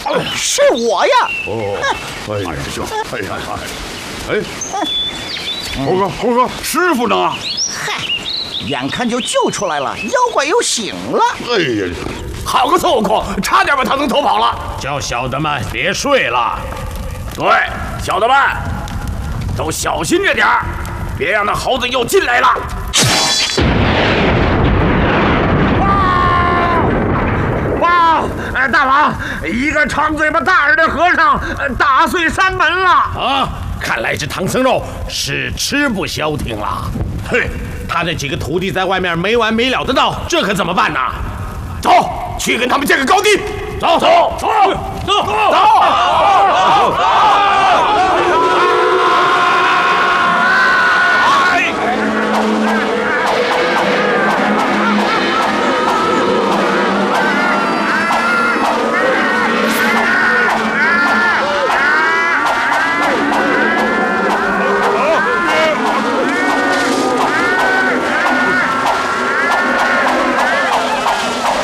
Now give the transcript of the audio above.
是我呀！ 哎呀，师兄，猴哥，师傅呢？ 嗨，眼看就救出来了，妖怪又醒了。 哎呀， 好个孙悟空，差点把唐僧偷跑了。叫小的们别睡了。对，小的们都小心着点儿，别让那猴子又进来了。哇！大王，一个长嘴巴大耳的和尚打碎山门了啊！看来这唐僧肉是吃不消停了。嘿，他那几个徒弟在外面没完没了的闹，这可怎么办呢？走，去跟他们见个高低。走。